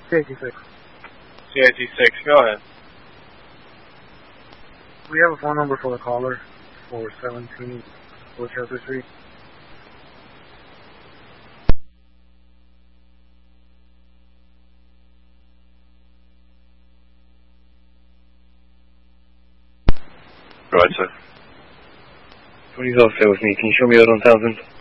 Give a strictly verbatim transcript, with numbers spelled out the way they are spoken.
C A T six. C A T six, go ahead. We have a phone number for the caller for seventeen Winchester Street. Right, sir. What do you got to say with me? Can you show me out on Townsend?